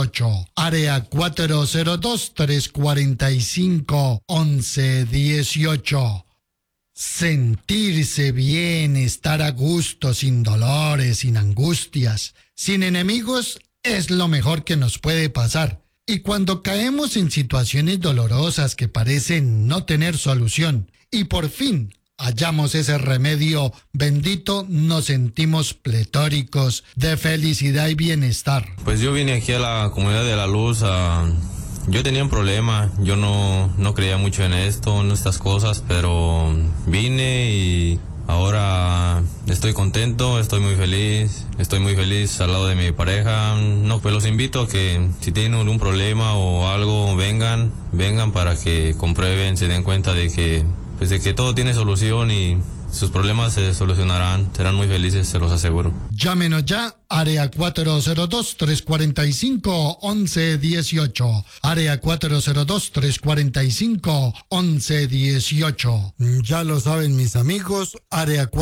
1118. Área 402-345-1118. Sentirse bien, estar a gusto, sin dolores, sin angustias, sin enemigos, es lo mejor que nos puede pasar. Y cuando caemos en situaciones dolorosas que parecen no tener solución, y por fin hallamos ese remedio bendito, nos sentimos pletóricos de felicidad y bienestar. Pues yo vine aquí a la Comunidad de la Luz yo tenía un problema, yo no creía mucho en esto, en estas cosas, pero vine y ahora estoy contento, estoy muy feliz al lado de mi pareja. No, pues los invito a que si tienen algún problema o algo, vengan para que comprueben, se den cuenta de que todo tiene solución y sus problemas se solucionarán, serán muy felices, se los aseguro. Llámenos ya, área 402-345-1118. Área 402-345-1118. Ya lo saben mis amigos, área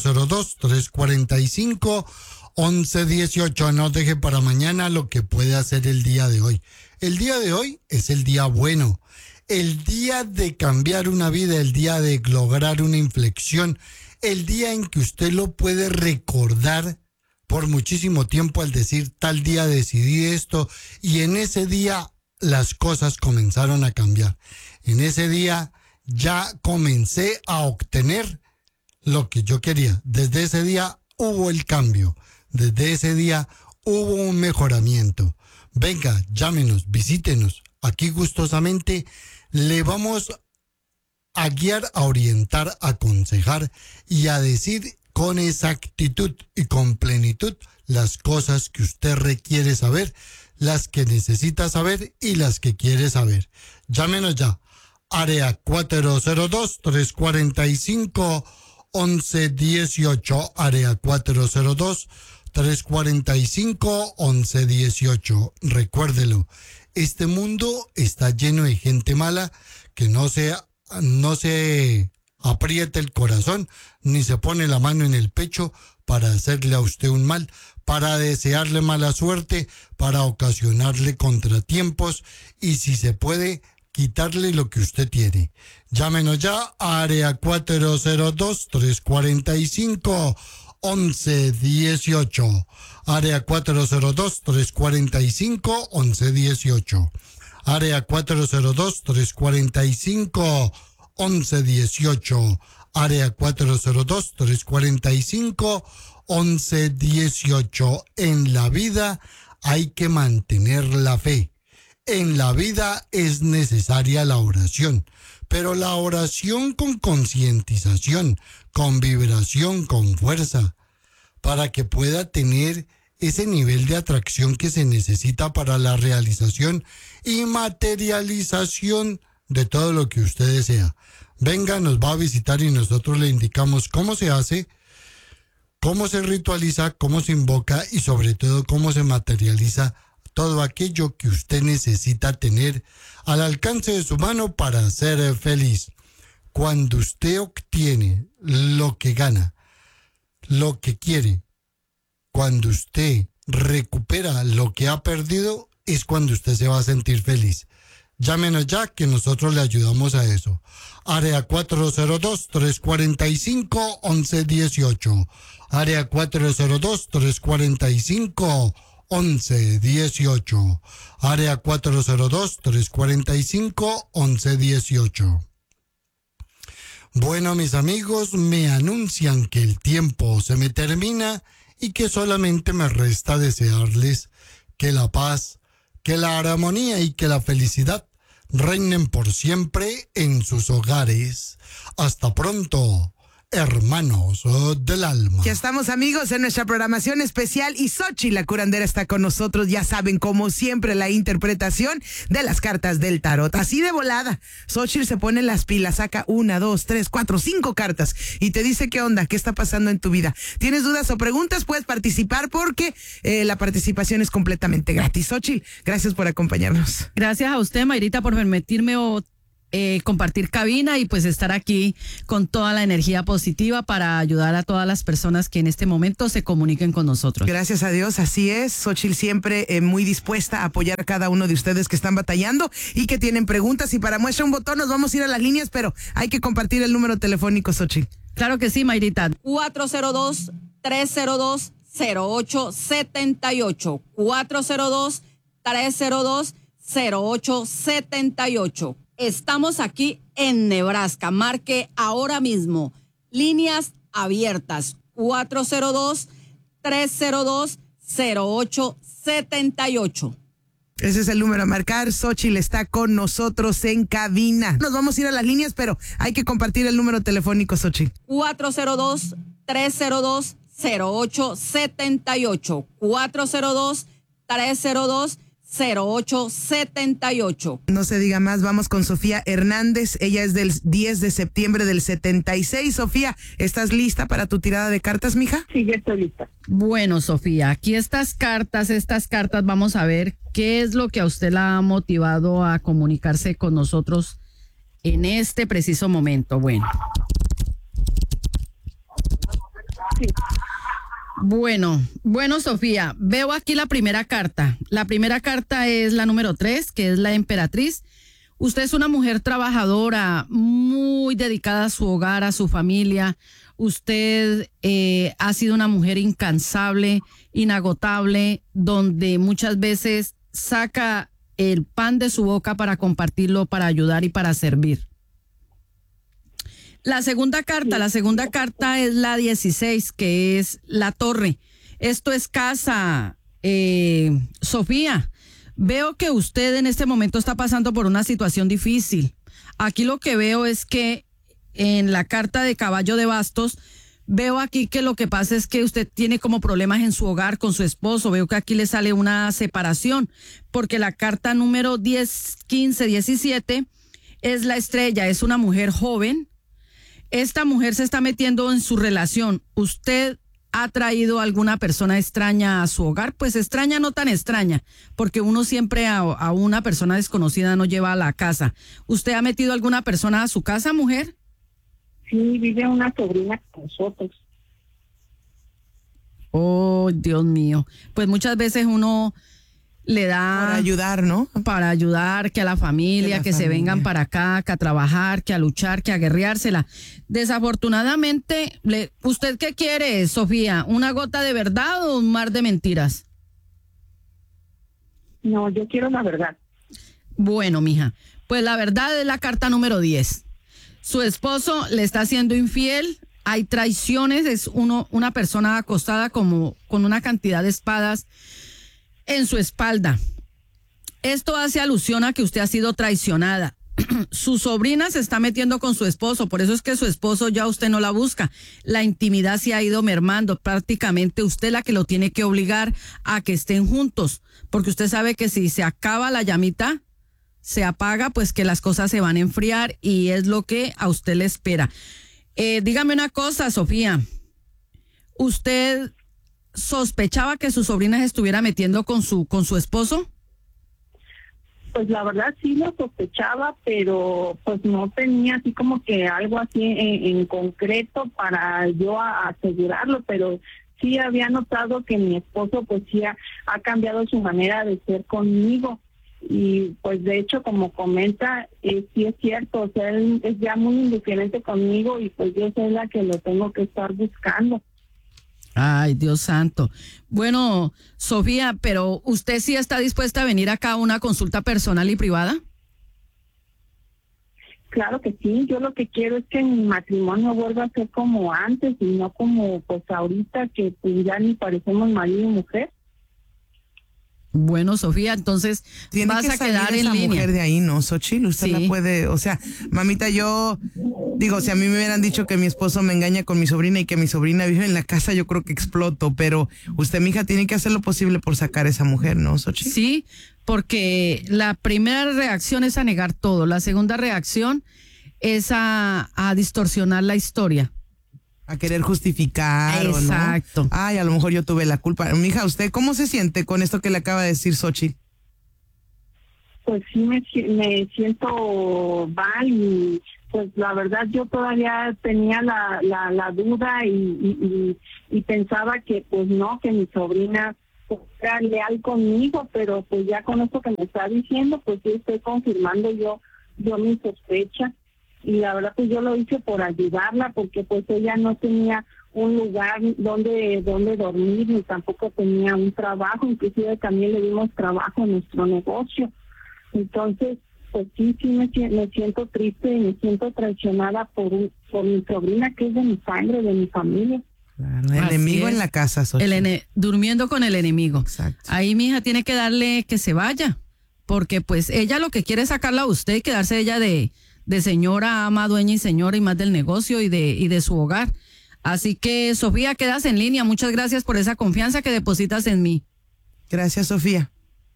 402-345-1118. No deje para mañana lo que puede hacer el día de hoy. El día de hoy es el día bueno. El día de cambiar una vida, el día de lograr una inflexión, el día en que usted lo puede recordar por muchísimo tiempo al decir tal día decidí esto y en ese día las cosas comenzaron a cambiar. En ese día ya comencé a obtener lo que yo quería. Desde ese día hubo el cambio. Desde ese día hubo un mejoramiento. Venga, llámenos, visítenos. Aquí gustosamente le vamos a guiar, a orientar, a aconsejar y a decir con exactitud y con plenitud las cosas que usted requiere saber, las que necesita saber y las que quiere saber. Llámenos ya. Área 402-345-1118. Área 402-345-1118. Recuérdelo. Este mundo está lleno de gente mala que no se aprieta el corazón ni se pone la mano en el pecho para hacerle a usted un mal, para desearle mala suerte, para ocasionarle contratiempos y si se puede quitarle lo que usted tiene. Llámenos ya a área 402-345-1118. Área 402-345-1118. Área 402-345-1118. Área 402-345-1118. En la vida hay que mantener la fe. En la vida es necesaria la oración, pero la oración con concientización, con vibración, con fuerza, para que pueda tener ese nivel de atracción que se necesita para la realización y materialización de todo lo que usted desea. Venga, nos va a visitar y nosotros le indicamos cómo se hace, cómo se ritualiza, cómo se invoca y sobre todo cómo se materializa todo aquello que usted necesita tener al alcance de su mano para ser feliz. Cuando usted obtiene lo que gana, lo que quiere, cuando usted recupera lo que ha perdido, es cuando usted se va a sentir feliz. Llámenos ya que nosotros le ayudamos a eso. Área 402-345-1118. Área 402-345-1118. Área 402-345-1118. Bueno, mis amigos, me anuncian que el tiempo se me termina y que solamente me resta desearles que la paz, que la armonía y que la felicidad reinen por siempre en sus hogares. Hasta pronto, hermanos del alma. Ya estamos, amigos, en nuestra programación especial y Xochitl, la curandera, está con nosotros. Ya saben, como siempre, la interpretación de las cartas del tarot. Así de volada, Xochitl se pone las pilas, saca 1, 2, 3, 4, 5 cartas y te dice qué onda, qué está pasando en tu vida. ¿Tienes dudas o preguntas? Puedes participar porque la participación es completamente gratis. Xochitl, gracias por acompañarnos. Gracias a usted, Mayrita, por permitirme compartir cabina y pues estar aquí con toda la energía positiva para ayudar a todas las personas que en este momento se comuniquen con nosotros. Gracias a Dios, así es. Xochitl siempre muy dispuesta a apoyar a cada uno de ustedes que están batallando y que tienen preguntas. Y para muestra un botón nos vamos a ir a las líneas, pero hay que compartir el número telefónico, Xochitl. Claro que sí, Mayrita. 402-302-0878. 402-302-0878. Estamos aquí en Nebraska. Marque ahora mismo. Líneas abiertas. 402-302-0878. Ese es el número a marcar. Xochitl está con nosotros en cabina. Nos vamos a ir a las líneas, pero hay que compartir el número telefónico, Xochitl. 402-302-0878. 402-302-0878. No se diga más, vamos con Sofía Hernández. Ella es del 10 de septiembre del 76. Sofía, ¿estás lista para tu tirada de cartas, mija? Sí, ya estoy lista. Bueno, Sofía, aquí estas cartas, vamos a ver qué es lo que a usted la ha motivado a comunicarse con nosotros en este preciso momento. Bueno. Sí. Bueno, Sofía, veo aquí la primera carta. La primera carta es la número 3, que es la emperatriz. Usted es una mujer trabajadora, muy dedicada a su hogar, a su familia. Usted ha sido una mujer incansable, inagotable, donde muchas veces saca el pan de su boca para compartirlo, para ayudar y para servir. La segunda carta es la 16, que es la torre. Esto es casa. Sofía, veo que usted en este momento está pasando por una situación difícil. Aquí lo que veo es que en la carta de caballo de bastos, veo aquí que lo que pasa es que usted tiene como problemas en su hogar con su esposo. Veo que aquí le sale una separación, porque la carta número 10, 15, 17 es la estrella, es una mujer joven. Esta mujer se está metiendo en su relación. ¿Usted ha traído alguna persona extraña a su hogar? Pues extraña, no tan extraña, porque uno siempre a una persona desconocida no lleva a la casa. ¿Usted ha metido alguna persona a su casa, mujer? Sí, vive una sobrina con nosotros. Oh, Dios mío. Pues muchas veces uno le da... Para ayudar, ¿no? Para ayudar, que a la familia, que se vengan para acá, que a trabajar, que a luchar, que a guerreársela. Desafortunadamente, ¿usted qué quiere, Sofía? ¿Una gota de verdad o un mar de mentiras? No, yo quiero la verdad. Bueno, mija, pues la verdad es la carta número 10. Su esposo le está siendo infiel, hay traiciones, es una persona acostada como con una cantidad de espadas en su espalda. Esto hace alusión a que usted ha sido traicionada. Su sobrina se está metiendo con su esposo, por eso es que su esposo ya usted no la busca. La intimidad se ha ido mermando, prácticamente usted la que lo tiene que obligar a que estén juntos, porque usted sabe que si se acaba la llamita, se apaga, pues que las cosas se van a enfriar y es lo que a usted le espera. Dígame una cosa, Sofía, ¿usted sospechaba que su sobrina se estuviera metiendo con su esposo? Pues la verdad sí lo sospechaba, pero pues no tenía así como que algo así en concreto para yo asegurarlo, pero sí había notado que mi esposo pues sí ha cambiado su manera de ser conmigo. Y pues de hecho, como comenta, sí es cierto, o sea, él es ya muy indiferente conmigo y pues yo soy la que lo tengo que estar buscando. Ay, Dios santo. Bueno, Sofía, pero ¿usted sí está dispuesta a venir acá a una consulta personal y privada? Claro que sí, yo lo que quiero es que mi matrimonio vuelva a ser como antes y no como pues ahorita que pues ya ni parecemos marido y mujer. Bueno, Sofía, entonces Tiene vas que a quedar salir en esa línea. mujer de ahí, ¿no, Xochitl? Usted Sí. la puede, o sea, mamita, yo digo, si a mí me hubieran dicho que mi esposo me engaña con mi sobrina y que mi sobrina vive en la casa, yo creo que exploto, pero usted, mija, tiene que hacer lo posible por sacar a esa mujer, ¿no, Xochitl? Sí, porque la primera reacción es a negar todo, la segunda reacción es a distorsionar la historia. A querer justificar Exacto. o no. Ay, a lo mejor yo tuve la culpa. Mija, ¿usted cómo se siente con esto que le acaba de decir Xochitl? pues sí me siento mal y pues la verdad yo todavía tenía la duda y pensaba que pues no, que mi sobrina pues, era leal conmigo, pero pues ya con esto que me está diciendo, pues sí estoy confirmando yo mi sospecha. Y la verdad pues yo lo hice por ayudarla, porque pues ella no tenía un lugar donde dormir, ni tampoco tenía un trabajo, inclusive también le dimos trabajo en nuestro negocio. Entonces, pues sí me siento triste y me siento traicionada por mi sobrina, que es de mi sangre, de mi familia. Claro, el Así enemigo es. en la casa, Xochitl. Durmiendo con el enemigo. Exacto. Ahí mi hija tiene que darle que se vaya, porque pues ella lo que quiere es sacarla a usted y quedarse ella de señora, ama, dueña y señora y más del negocio y de su hogar. Así que, Sofía, quedas en línea. Muchas gracias por esa confianza que depositas en mí. Gracias, Sofía.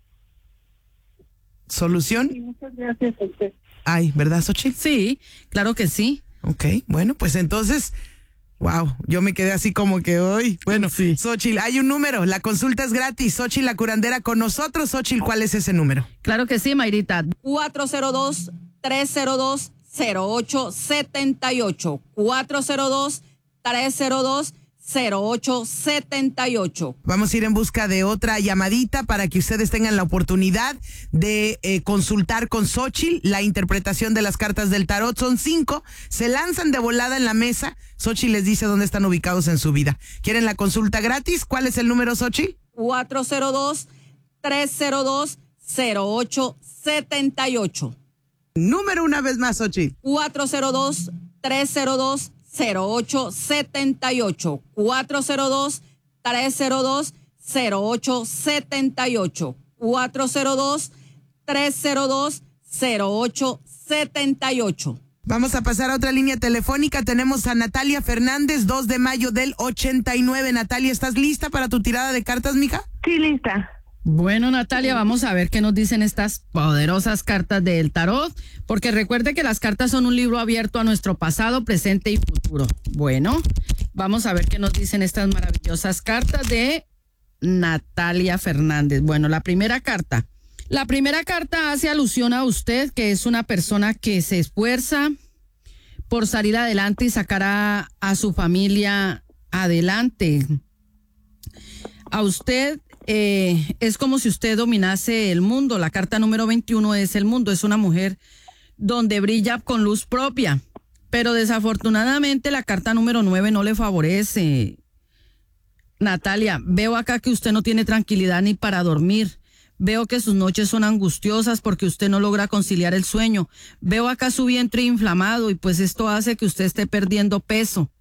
¿Solución? Sí, muchas gracias a usted. Ay, ¿verdad, Xochitl? Sí, claro que sí. Ok, bueno, pues entonces, wow, yo me quedé así como que hoy. Bueno, Sí. Xochitl, hay un número, la consulta es gratis. Xochitl, la curandera con nosotros. Xochitl, ¿cuál es ese número? Claro que sí, Mayrita. 402-302-0878. 402-302-0878. Vamos a ir en busca de otra llamadita para que ustedes tengan la oportunidad de consultar con Xochitl la interpretación de las cartas del tarot. Son 5, se lanzan de volada en la mesa. Xochitl les dice dónde están ubicados en su vida. ¿Quieren la consulta gratis? ¿Cuál es el número, Xochitl? 402-302-0878. Número una vez más, Xochitl. 402-302-0878. 402-302-0878. 402-302-0878. Vamos a pasar a otra línea telefónica. Tenemos a Natalia Fernández, 2 de mayo del 89. Natalia, ¿estás lista para tu tirada de cartas, mija? Sí, lista. Bueno, Natalia, vamos a ver qué nos dicen estas poderosas cartas del tarot, porque recuerde que las cartas son un libro abierto a nuestro pasado, presente y futuro. Bueno, vamos a ver qué nos dicen estas maravillosas cartas de Natalia Fernández. Bueno, la primera carta hace alusión a usted, que es una persona que se esfuerza por salir adelante y sacar a su familia adelante. A usted es como si usted dominase el mundo. La carta número 21 es el mundo. Es una mujer donde brilla con luz propia. Pero desafortunadamente la carta número 9 no le favorece. Natalia, veo acá que usted no tiene tranquilidad ni para dormir. Veo que sus noches son angustiosas porque usted no logra conciliar el sueño. Veo acá su vientre inflamado y pues esto hace que usted esté perdiendo peso.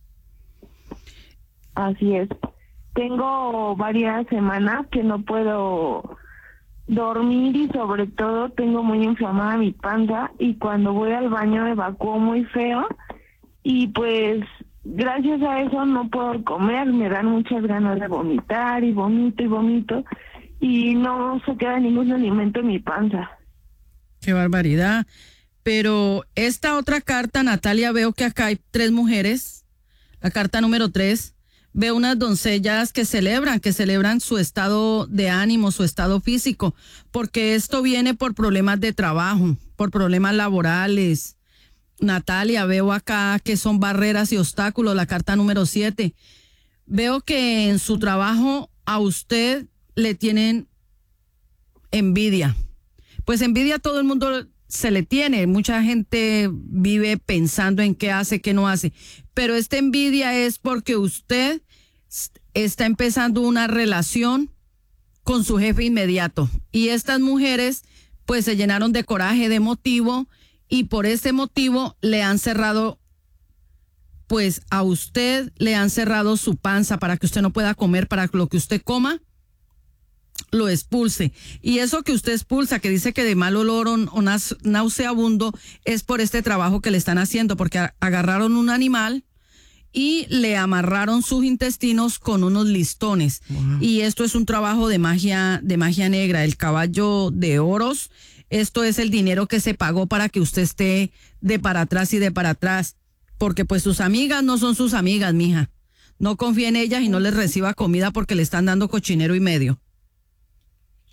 Así es. Tengo varias semanas que no puedo dormir y sobre todo tengo muy inflamada mi panza y cuando voy al baño evacúo muy feo y pues gracias a eso no puedo comer, me dan muchas ganas de vomitar y vomito y no se queda ningún alimento en mi panza. Qué barbaridad. Pero esta otra carta, Natalia, veo que acá hay 3 mujeres. La carta número 3. Veo unas doncellas que celebran su estado de ánimo, su estado físico, porque esto viene por problemas de trabajo, por problemas laborales. Natalia, veo acá que son barreras y obstáculos, la carta número 7. Veo que en su trabajo a usted le tienen envidia. Pues envidia a todo el mundo se le tiene. Mucha gente vive pensando en qué hace, qué no hace. Pero esta envidia es porque usted está empezando una relación con su jefe inmediato. Y estas mujeres pues se llenaron de coraje, de motivo, y por ese motivo le han cerrado, pues a usted le han cerrado su panza para que usted no pueda comer, para que lo que usted coma lo expulse. Y eso que usted expulsa, que dice que de mal olor o nauseabundo, es por este trabajo que le están haciendo, porque agarraron un animal y le amarraron sus intestinos con unos listones. Wow. Y esto es un trabajo de magia negra, el caballo de oros. Esto es el dinero que se pagó para que usted esté de para atrás y de para atrás, porque pues sus amigas no son sus amigas, mija. No confíe en ellas y no les reciba comida porque le están dando cochinero y medio.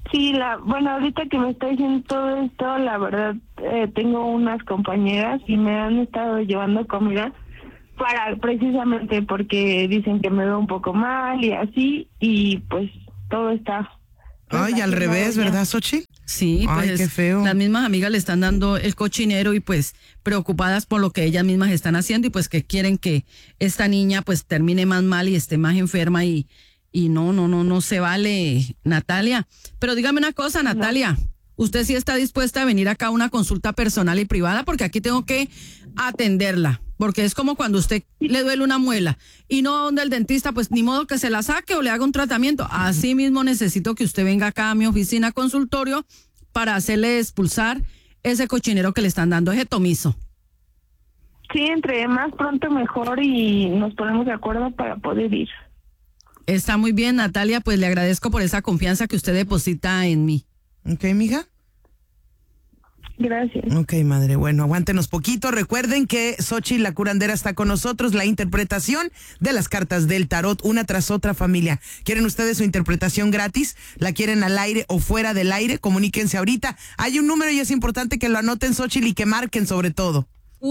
Sí, bueno, ahorita que me está diciendo todo esto, la verdad, tengo unas compañeras y me han estado llevando comida precisamente porque dicen que me veo un poco mal y así, y pues todo está. Ay, al revés, ¿verdad, Xochitl? Sí, Ay, pues qué feo. las mismas amigas le están dando el cochinero y pues preocupadas por lo que ellas mismas están haciendo y pues que quieren que esta niña pues termine más mal y esté más enferma y no se vale, Natalia. Pero dígame una cosa, Natalia, ¿usted sí está dispuesta a venir acá a una consulta personal y privada? Porque aquí tengo que atenderla, porque es como cuando usted le duele una muela y no donde el dentista, pues ni modo que se la saque o le haga un tratamiento. Así mismo necesito que usted venga acá a mi oficina consultorio para hacerle expulsar ese cochinero que le están dando, ese tomizo. Sí, entre más pronto mejor y nos ponemos de acuerdo para poder ir. Está muy bien, Natalia, pues le agradezco por esa confianza que usted deposita en mí. ¿Ok, mija? Gracias. Ok, madre. Bueno, aguántenos poquito. Recuerden que Xochitl, la curandera, está con nosotros. La interpretación de las cartas del tarot, una tras otra, familia. ¿Quieren ustedes su interpretación gratis? ¿La quieren al aire o fuera del aire? Comuníquense ahorita. Hay un número y es importante que lo anoten, Xochitl, y que marquen sobre todo.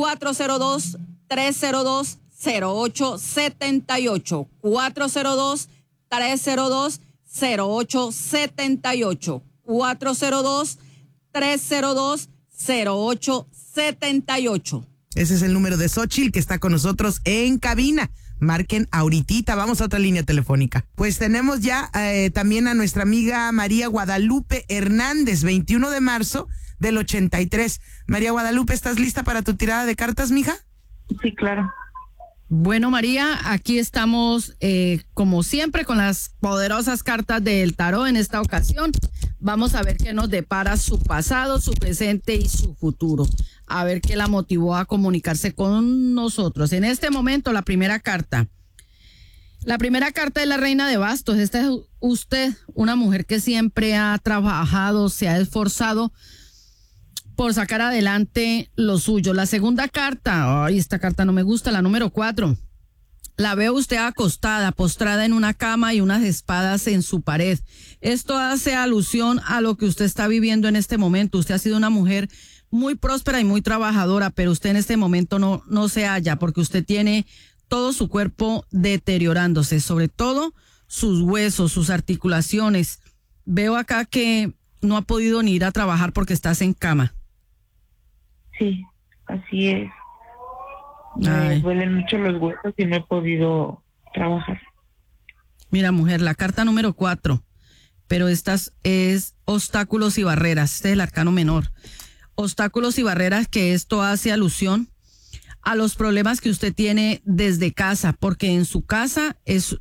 402-302-0878. 402-302-0878. 402-302-0878. Ese es el número de Xochitl que está con nosotros en cabina. Marquen ahorita. Vamos a otra línea telefónica. Pues tenemos ya también a nuestra amiga María Guadalupe Hernández, 21 de marzo del 83. María Guadalupe, ¿estás lista para tu tirada de cartas, mija? Sí, claro. Bueno, María, aquí estamos como siempre con las poderosas cartas del tarot. En esta ocasión vamos a ver qué nos depara su pasado, su presente y su futuro. A ver qué la motivó a comunicarse con nosotros. En este momento, la primera carta. La primera carta es la Reina de Bastos. Esta es usted, una mujer que siempre ha trabajado, se ha esforzado por sacar adelante lo suyo. La segunda carta, ay, esta carta no me gusta, la número 4. La veo usted acostada, postrada en una cama y unas espadas en su pared. Esto hace alusión a lo que usted está viviendo en este momento. Usted ha sido una mujer muy próspera y muy trabajadora, pero usted en este momento no se halla porque usted tiene todo su cuerpo deteriorándose, sobre todo sus huesos, sus articulaciones. Veo acá que no ha podido ni ir a trabajar porque estás en cama. Sí, así es. Ay. Me duelen mucho los huesos y no he podido trabajar. Mira, mujer, la carta número 4, pero esta es obstáculos y barreras. Este es el arcano menor. Obstáculos y barreras, que esto hace alusión a los problemas que usted tiene desde casa, porque en su casa es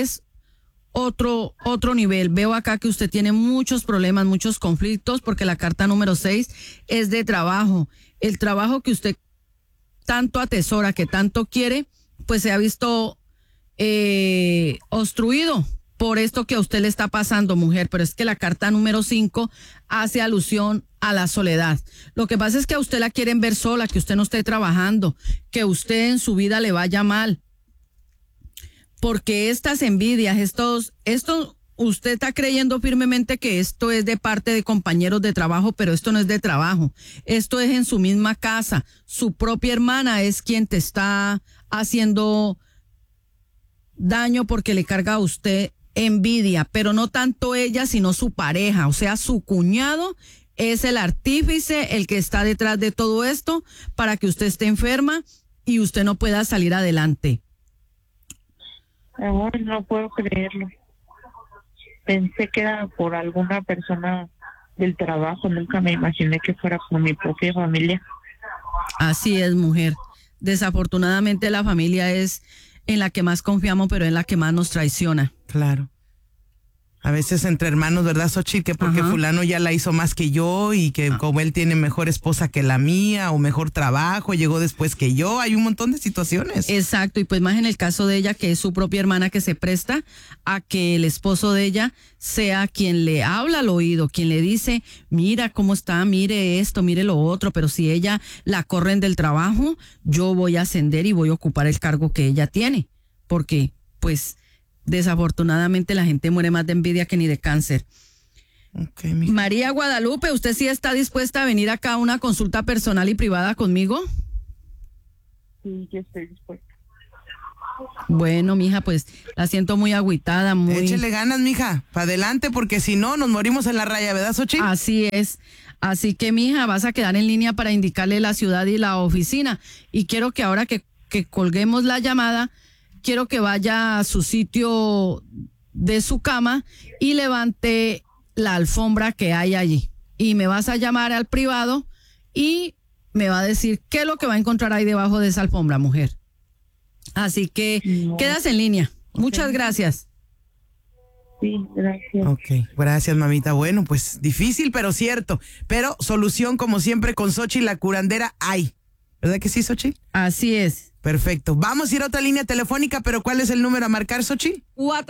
otro nivel. Veo acá que usted tiene muchos problemas, muchos conflictos, porque la carta número 6 es de trabajo. El trabajo que usted tanto atesora, que tanto quiere, pues se ha visto obstruido por esto que a usted le está pasando, mujer. Pero es que la carta número 5 hace alusión a la soledad. Lo que pasa es que a usted la quieren ver sola, que usted no esté trabajando, que usted en su vida le vaya mal. Porque estas envidias, usted está creyendo firmemente que esto es de parte de compañeros de trabajo, pero esto no es de trabajo. Esto es en su misma casa. Su propia hermana es quien te está haciendo daño porque le carga a usted envidia, pero no tanto ella, sino su pareja. O sea, su cuñado es el artífice, el que está detrás de todo esto para que usted esté enferma y usted no pueda salir adelante. Ay, no puedo creerlo. Pensé que era por alguna persona del trabajo, nunca me imaginé que fuera por mi propia familia. Así es, mujer. Desafortunadamente la familia es en la que más confiamos, pero en la que más nos traiciona. Claro. A veces entre hermanos, ¿verdad, Xochitl? Que porque fulano ya la hizo más que yo y que como él tiene mejor esposa que la mía o mejor trabajo, llegó después que yo. Hay un montón de situaciones. Exacto, y pues más en el caso de ella, que es su propia hermana, que se presta a que el esposo de ella sea quien le habla al oído, quien le dice, mira cómo está, mire esto, mire lo otro, pero si ella la corren del trabajo, yo voy a ascender y voy a ocupar el cargo que ella tiene, porque pues desafortunadamente la gente muere más de envidia que ni de cáncer. Ok, mija. María Guadalupe, ¿usted sí está dispuesta a venir acá a una consulta personal y privada conmigo? Sí, yo estoy dispuesta. Bueno, mija, pues la siento muy agüitada, muy... Échele ganas, mija, para adelante, porque si no, nos morimos en la raya, ¿verdad, Xochitl? Así es. Así que, mija, vas a quedar en línea para indicarle la ciudad y la oficina. Y quiero que ahora que colguemos la llamada, quiero que vaya a su sitio de su cama y levante la alfombra que hay allí. Y me vas a llamar al privado y me va a decir qué es lo que va a encontrar ahí debajo de esa alfombra, mujer. Así que quedas en línea. Muchas gracias. Sí, gracias. Ok, gracias, mamita. Bueno, pues difícil, pero cierto. Pero solución, como siempre, con Xochitl, la curandera, hay. ¿Verdad que sí, Xochitl? Así es. Perfecto. Vamos a ir a otra línea telefónica, pero ¿cuál es el número a marcar, Xochitl?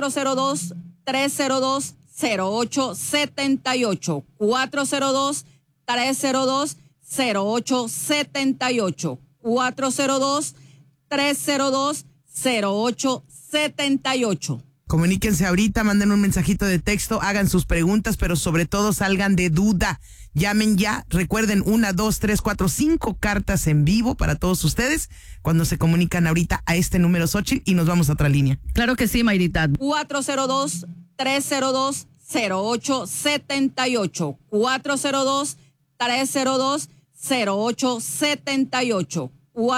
402-302-0878. 402-302-0878. 402-302-0878. Comuníquense ahorita, manden un mensajito de texto, hagan sus preguntas, pero sobre todo salgan de duda. Llamen ya, recuerden 1, 2, 3, 4, 5 cartas en vivo para todos ustedes cuando se comunican ahorita a este número, Xochitl, y nos vamos a otra línea. Claro que sí, Mayrita. 402-302-0878. 402-302-0878.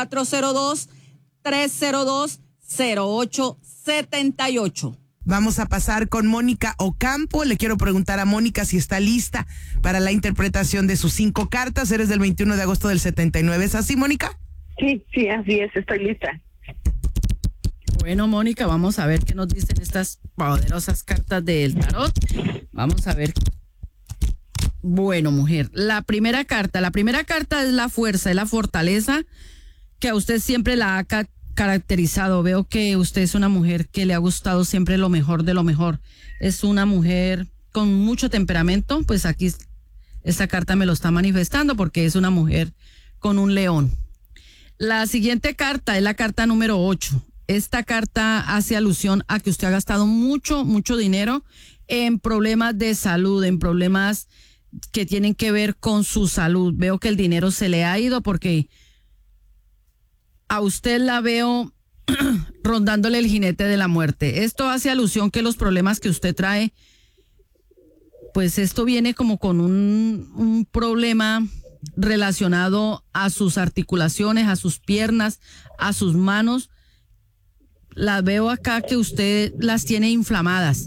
402-302-0878. Vamos a pasar con Mónica Ocampo. Le quiero preguntar a Mónica si está lista para la interpretación de sus 5 cartas. Eres del 21 de agosto del 79. ¿Es así, Mónica? Sí, así es, estoy lista. Bueno, Mónica, vamos a ver qué nos dicen estas poderosas cartas del tarot. Vamos a ver. Bueno, mujer, la primera carta es la fuerza, es la fortaleza que a usted siempre la ha caracterizado. Veo que usted es una mujer que le ha gustado siempre lo mejor de lo mejor. Es una mujer con mucho temperamento, pues aquí esta carta me lo está manifestando porque es una mujer con un león. La siguiente carta es la carta número 8. Esta carta hace alusión a que usted ha gastado mucho dinero en problemas de salud, en problemas que tienen que ver con su salud. Veo que el dinero se le ha ido porque a usted la veo rondándole el jinete de la muerte. Esto hace alusión que los problemas que usted trae, pues esto viene como con un problema relacionado a sus articulaciones, a sus piernas, a sus manos. Las veo acá que usted las tiene inflamadas.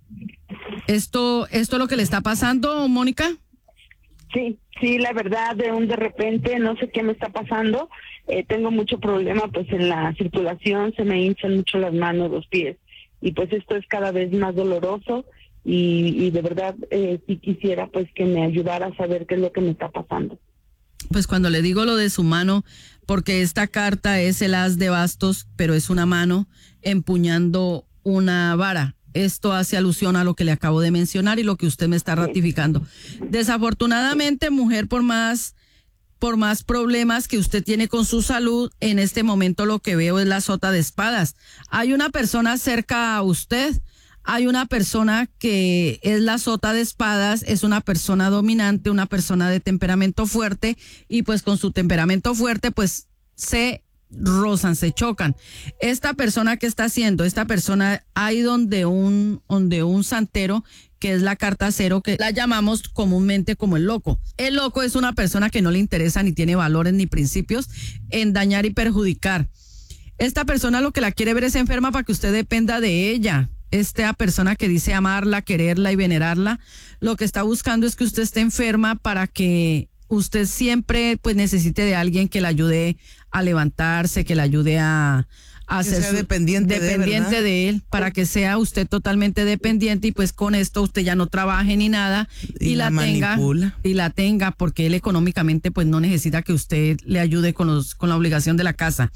¿Esto es lo que le está pasando, Mónica? Sí, la verdad, de repente, no sé qué me está pasando. Tengo mucho problema pues en la circulación, se me hinchan mucho las manos, los pies, y pues esto es cada vez más doloroso y de verdad sí quisiera pues que me ayudara a saber qué es lo que me está pasando. Pues cuando le digo lo de su mano, porque esta carta es el as de bastos, pero es una mano empuñando una vara. Esto hace alusión a lo que le acabo de mencionar y lo que usted me está ratificando. Desafortunadamente, mujer, por más problemas que usted tiene con su salud, en este momento lo que veo es la sota de espadas. Hay una persona cerca a usted, hay una persona que es la sota de espadas, es una persona dominante, una persona de temperamento fuerte, y pues con su temperamento fuerte pues se rozan, se chocan. Esta persona, ¿qué está haciendo? Esta persona hay donde un santero, que es la carta 0, que la llamamos comúnmente como el loco. El loco es una persona que no le interesa ni tiene valores ni principios en dañar y perjudicar. Esta persona lo que la quiere ver es enferma para que usted dependa de ella. Esta persona que dice amarla, quererla y venerarla, lo que está buscando es que usted esté enferma para que usted siempre pues necesite de alguien que la ayude a levantarse, que la ayude a ser dependiente de él, para que sea usted totalmente dependiente y pues con esto usted ya no trabaje ni nada y la tenga porque él económicamente pues no necesita que usted le ayude con la obligación de la casa.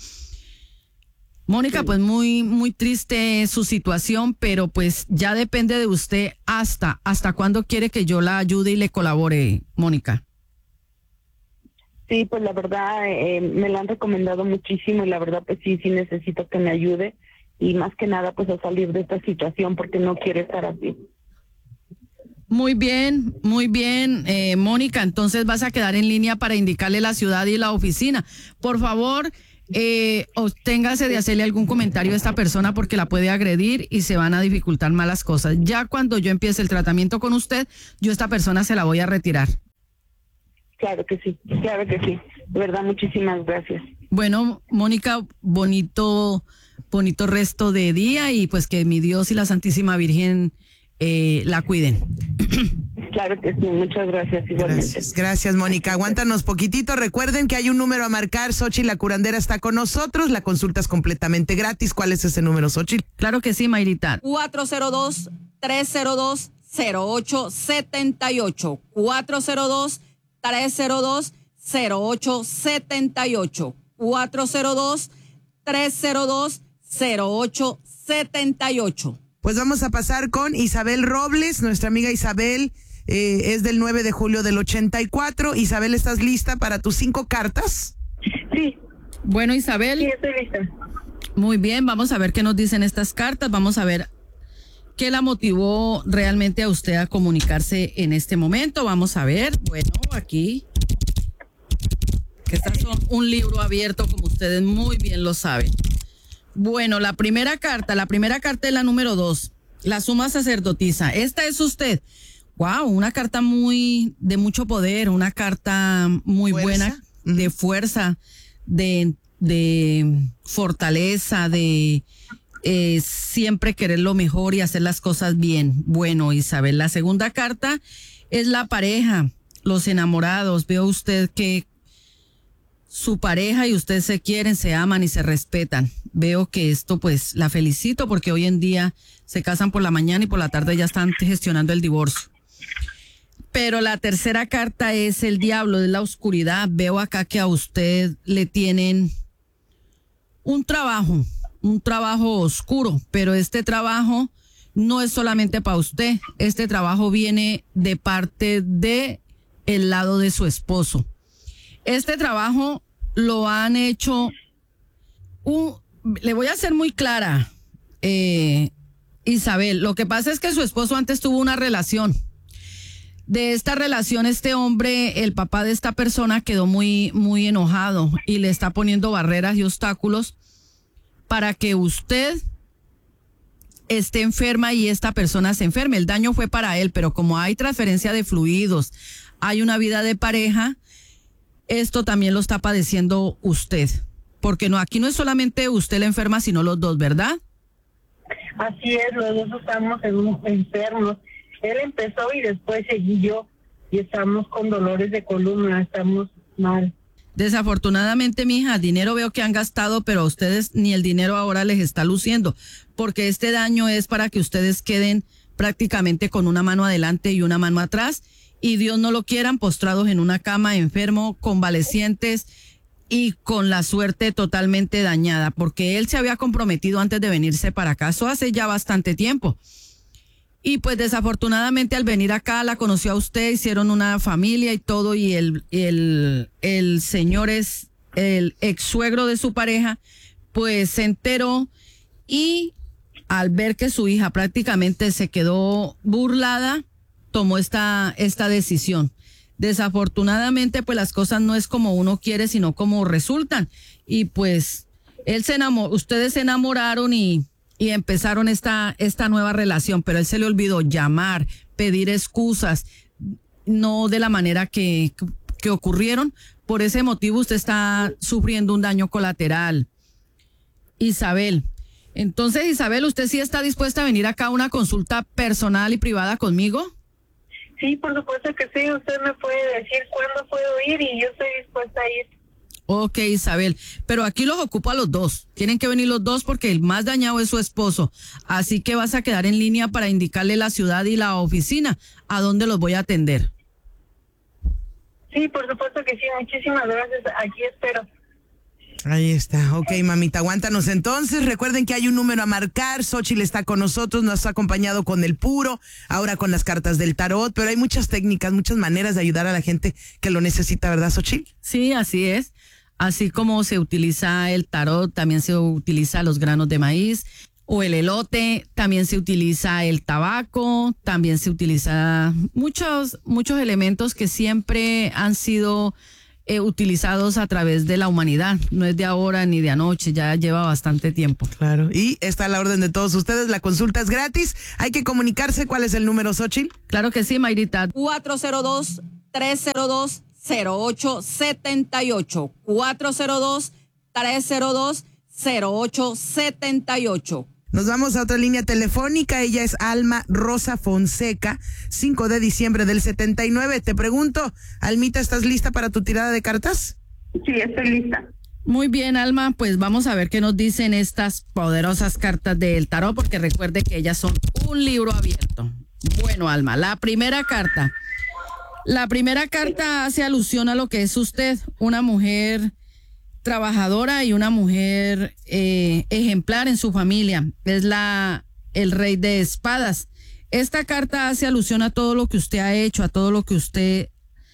Mónica, pues muy triste su situación, pero pues ya depende de usted hasta cuándo quiere que yo la ayude y le colabore, Mónica. Sí, pues la verdad me la han recomendado muchísimo y la verdad pues sí necesito que me ayude y más que nada pues a salir de esta situación porque no quiero estar así. Muy bien, Mónica. Entonces vas a quedar en línea para indicarle la ciudad y la oficina. Por favor, obténgase de hacerle algún comentario a esta persona porque la puede agredir y se van a dificultar más las cosas. Ya cuando yo empiece el tratamiento con usted, yo a esta persona se la voy a retirar. Claro que sí, claro que sí. De verdad, muchísimas gracias. Bueno, Mónica, bonito resto de día y pues que mi Dios y la Santísima Virgen la cuiden. Claro que sí, muchas gracias igualmente. Gracias, Mónica. Aguántanos poquitito. Recuerden que hay un número a marcar. Xochitl, la curandera, está con nosotros. La consulta es completamente gratis. ¿Cuál es ese número, Xochitl? Claro que sí, Mayrita. 402-302-0878. 402-302-0878. 402-302-0878. Pues vamos a pasar con Isabel Robles, nuestra amiga Isabel, es del 9 de julio del 84. Isabel, ¿estás lista para tus 5 cartas? Sí. Bueno, Isabel. Sí, estoy lista. Muy bien, vamos a ver qué nos dicen estas cartas, vamos a ver qué la motivó realmente a usted a comunicarse en este momento. Vamos a ver, bueno, aquí, que estas son un libro abierto, como ustedes muy bien lo saben. Bueno, la primera carta es la número 2, la suma sacerdotisa. Esta es usted. Wow, una carta de mucho poder, una carta muy buena, de fuerza, de fortaleza, de siempre querer lo mejor y hacer las cosas bien. Bueno, Isabel, la segunda carta es la pareja, los enamorados. Veo usted que su pareja y usted se quieren, se aman y se respetan. Veo que esto pues la felicito porque hoy en día se casan por la mañana y por la tarde ya están gestionando el divorcio. Pero la tercera carta es el diablo, es la oscuridad. Veo acá que a usted le tienen un trabajo oscuro, pero este trabajo no es solamente para usted. Este trabajo viene de parte de el lado de su esposo. Este trabajo lo han hecho, le voy a ser muy clara, Isabel, lo que pasa es que su esposo antes tuvo una relación. De esta relación, este hombre, el papá de esta persona, quedó muy, muy enojado y le está poniendo barreras y obstáculos para que usted esté enferma y esta persona se enferme. El daño fue para él, pero como hay transferencia de fluidos, hay una vida de pareja, esto también lo está padeciendo usted. Porque no, aquí no es solamente usted la enferma, sino los dos, ¿verdad? Así es, los dos estamos enfermos. Él empezó y después seguí yo y estamos con dolores de columna, estamos mal. Desafortunadamente, mija, dinero veo que han gastado, pero a ustedes ni el dinero ahora les está luciendo, porque este daño es para que ustedes queden prácticamente con una mano adelante y una mano atrás, y Dios no lo quieran, postrados en una cama, enfermo, convalecientes y con la suerte totalmente dañada, porque él se había comprometido antes de venirse para acá, eso hace ya bastante tiempo. Y pues desafortunadamente al venir acá la conoció a usted, hicieron una familia y todo, y el señor es el ex suegro de su pareja, pues se enteró y al ver que su hija prácticamente se quedó burlada, tomó esta decisión. Desafortunadamente pues las cosas no es como uno quiere, sino como resultan. Y pues ustedes se enamoraron y empezaron esta nueva relación, pero él se le olvidó llamar, pedir excusas, no de la manera que ocurrieron. Por ese motivo usted está sufriendo un daño colateral, Isabel. Entonces, Isabel, ¿usted sí está dispuesta a venir acá a una consulta personal y privada conmigo? Sí, por supuesto que sí. Usted me puede decir cuándo puedo ir y yo estoy dispuesta a ir. Ok, Isabel, pero aquí los ocupo a los dos. Tienen que venir los dos porque el más dañado es su esposo. Así que vas a quedar en línea para indicarle la ciudad y la oficina a dónde los voy a atender. Sí, por supuesto que sí. Muchísimas gracias. Aquí espero. Ahí está. Ok, mamita, aguántanos entonces. Recuerden que hay un número a marcar. Xochitl está con nosotros, nos ha acompañado con el puro, ahora con las cartas del tarot, pero hay muchas técnicas, muchas maneras de ayudar a la gente que lo necesita, ¿verdad, Xochitl? Sí, así es. Así como se utiliza el tarot, también se utiliza los granos de maíz. o el elote, también se utiliza el tabaco, también se utiliza muchos elementos que siempre han sido utilizados a través de la humanidad. No es de ahora ni de anoche, ya lleva bastante tiempo. Claro, y está a la orden de todos ustedes, la consulta es gratis, hay que comunicarse. ¿Cuál es el número, Xochitl? Claro que sí, Mayrita. 402-302-0878. 402-302-0878. Nos vamos a otra línea telefónica. Ella es Alma Rosa Fonseca, 5 de diciembre del 79. Te pregunto, Almita, ¿estás lista para tu tirada de cartas? Sí, estoy lista. Muy bien, Alma, pues vamos a ver qué nos dicen estas poderosas cartas del tarot, porque recuerde que ellas son un libro abierto. Bueno, Alma, la primera carta hace alusión a lo que es usted, una mujer trabajadora y una mujer ejemplar en su familia. Es el Rey de Espadas. Esta carta hace alusión a todo lo que usted ha hecho, a todo lo que usted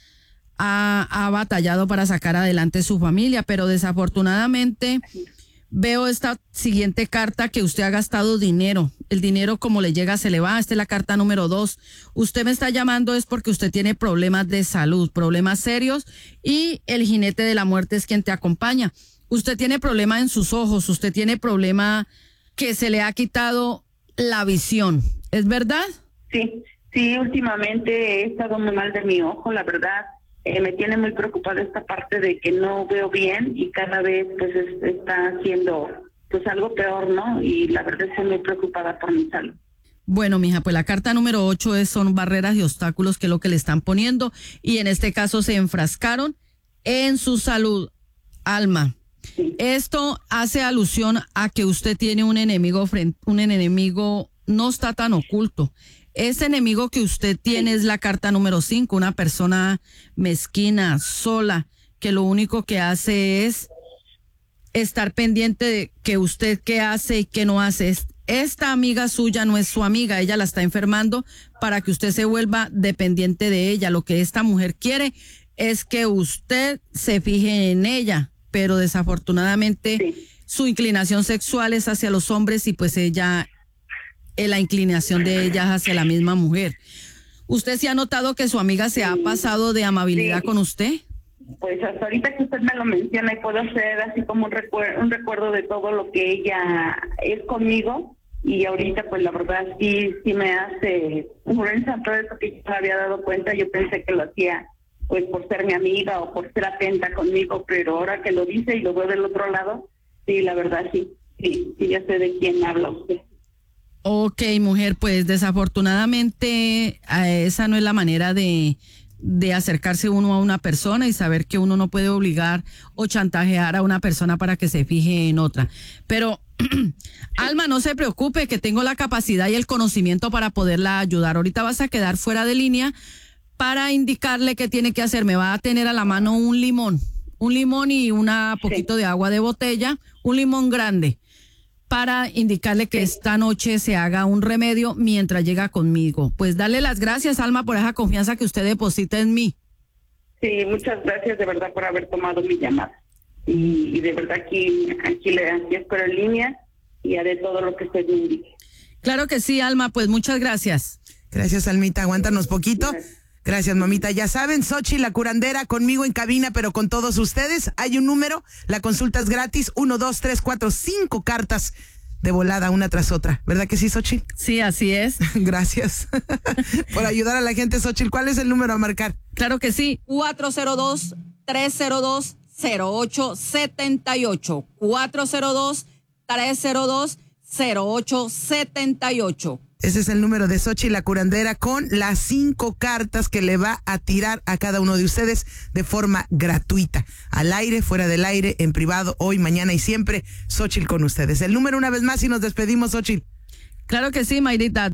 ha batallado para sacar adelante su familia, pero desafortunadamente veo esta siguiente carta que usted ha gastado dinero. El dinero como le llega se le va. Esta es la carta número 2. Usted me está llamando es porque usted tiene problemas de salud, problemas serios, y el jinete de la muerte es quien te acompaña. Usted tiene problema en sus ojos, usted tiene problema que se le ha quitado la visión. ¿Es verdad? Sí, últimamente he estado muy mal de mi ojo, la verdad. Me tiene muy preocupada esta parte de que no veo bien y cada vez pues está haciendo pues algo peor, ¿no? Y la verdad estoy muy preocupada por mi salud. Bueno, mija, pues la carta número 8 son barreras y obstáculos que es lo que le están poniendo, y en este caso se enfrascaron en su salud, Alma. Sí. Esto hace alusión a que usted tiene un enemigo no está tan oculto. Ese enemigo que usted tiene es la carta número 5, una persona mezquina, sola, que lo único que hace es estar pendiente de que usted qué hace y qué no hace. Esta amiga suya no es su amiga, ella la está enfermando para que usted se vuelva dependiente de ella. Lo que esta mujer quiere es que usted se fije en ella, pero desafortunadamente su inclinación sexual es hacia los hombres y pues la inclinación de ella es hacia la misma mujer. ¿Usted sí ha notado que su amiga se ha pasado de amabilidad con usted? Pues hasta ahorita que usted me lo menciona y puedo hacer así como un recuerdo de todo lo que ella es conmigo, y ahorita pues la verdad sí me hace un todo eso que yo me había dado cuenta. Yo pensé que lo hacía pues por ser mi amiga o por ser atenta conmigo, pero ahora que lo dice y lo veo del otro lado, sí, la verdad sí, ya sé de quién habla usted. Ok, mujer, pues desafortunadamente esa no es la manera de acercarse uno a una persona y saber que uno no puede obligar o chantajear a una persona para que se fije en otra. Pero, Alma, no se preocupe, que tengo la capacidad y el conocimiento para poderla ayudar. Ahorita vas a quedar fuera de línea para indicarle qué tiene que hacer. Me va a tener a la mano un limón y una poquito de agua de botella, un limón grande, para indicarle que esta noche se haga un remedio mientras llega conmigo. Pues darle las gracias, Alma, por esa confianza que usted deposita en mí. Sí, muchas gracias de verdad por haber tomado mi llamada. Y de verdad aquí espero en línea y haré todo lo que usted me indique. Claro que sí, Alma, pues muchas gracias. Gracias, Almita, aguántanos poquito. Gracias, mamita. Ya saben, Xochitl, la curandera, conmigo en cabina, pero con todos ustedes. Hay un número, la consulta es gratis, 1, 2, 3, 4, 5 cartas de volada, una tras otra. ¿Verdad que sí, Xochitl? Sí, así es. Gracias por ayudar a la gente, Xochitl. ¿Cuál es el número a marcar? Claro que sí. 402-302-0878. 402-302-0878. Ese es el número de Xochitl, la curandera, con las 5 cartas que le va a tirar a cada uno de ustedes de forma gratuita. Al aire, fuera del aire, en privado, hoy, mañana y siempre. Xochitl con ustedes. El número una vez más y nos despedimos, Xochitl. Claro que sí, Mayrita.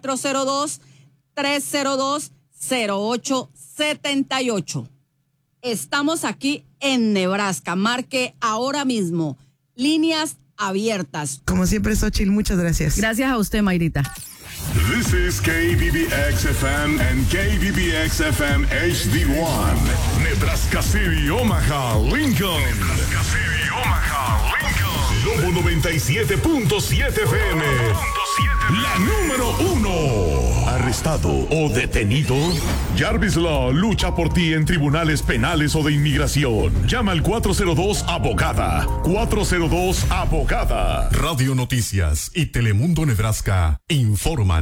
402-302-0878. Estamos aquí en Nebraska. Marque ahora mismo. Líneas abiertas. Como siempre, Xochitl, muchas gracias. Gracias a usted, Mayrita. This is KBBX-FM and KBBX-FM HD1. Nebraska City, Omaha, Lincoln. Nebraska City, Omaha, Lincoln. Lobo 97.7 FM. La número 1. ¿Arrestado o detenido? Jarvis Law lucha por ti en tribunales penales o de inmigración. Llama al 402-ABOGADA. 402-ABOGADA. Radio Noticias y Telemundo Nebraska informan.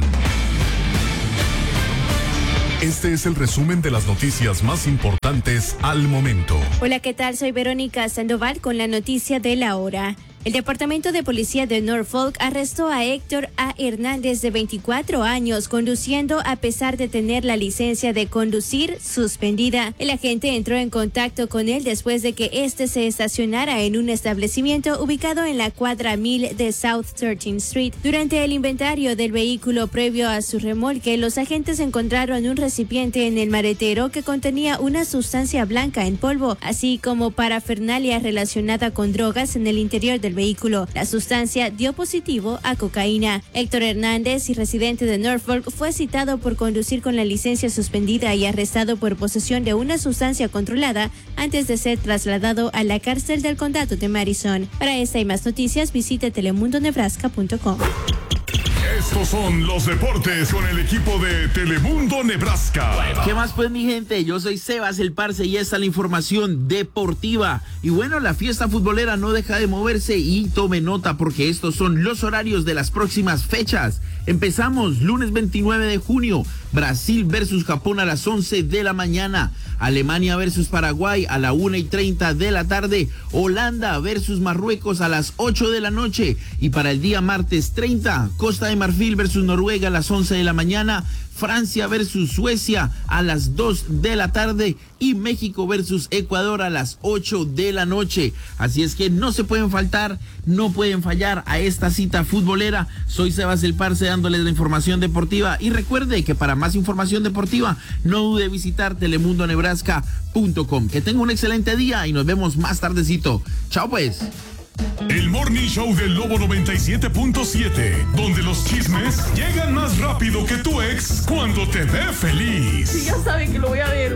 Este es el resumen de las noticias más importantes al momento. Hola, ¿qué tal? Soy Verónica Sandoval con la noticia de la hora. El Departamento de Policía de Norfolk arrestó a Héctor A. Hernández, de 24 años, conduciendo a pesar de tener la licencia de conducir suspendida. El agente entró en contacto con él después de que éste se estacionara en un establecimiento ubicado en la cuadra 1000 de South 13th Street. Durante el inventario del vehículo previo a su remolque, los agentes encontraron un recipiente en el maletero que contenía una sustancia blanca en polvo, así como parafernalia relacionada con drogas en el interior del vehículo. La sustancia dio positivo a cocaína. Héctor Hernández, y residente de Norfolk, fue citado por conducir con la licencia suspendida y arrestado por posesión de una sustancia controlada antes de ser trasladado a la cárcel del condado de Madison. Para esta y más noticias, visite telemundonebraska.com. Estos son los deportes con el equipo de Telemundo Nebraska. ¿Qué más pues, mi gente? Yo soy Sebas el Parce y esta es la información deportiva. Y bueno, la fiesta futbolera no deja de moverse y tome nota porque estos son los horarios de las próximas fechas. Empezamos lunes 29 de junio, Brasil versus Japón a las 11 de la mañana, Alemania versus Paraguay a la 1:30 de la tarde, Holanda versus Marruecos a las 8 de la noche y para el día martes 30, Costa de Marfil versus Noruega a las 11 de la mañana, Francia versus Suecia a las 2 de la tarde y México versus Ecuador a las 8 de la noche. Así es que no se pueden faltar, no pueden fallar a esta cita futbolera. Soy Sebas el Parce dándoles la información deportiva y recuerde que para más información deportiva no dude visitar telemundonebraska.com. Que tenga un excelente día y nos vemos más tardecito. Chao pues. El Morning Show del Lobo 97.7, donde los chismes llegan más rápido que tu ex cuando te ve feliz. Sí, ya saben que lo voy a ver.